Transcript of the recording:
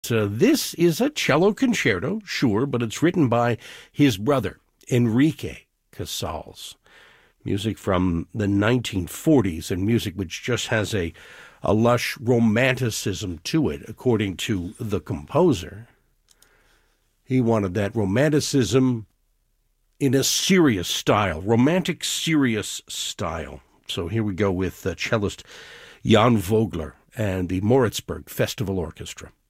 This is a cello concerto, sure, but it's written by his brother, Enrique Casals. Music from the 1940s, and music which just has a lush romanticism to it, according to the composer. He wanted that romanticism in a serious style, romantic serious style. So here we go with cellist Jan Vogler and the Moritzburg Festival Orchestra.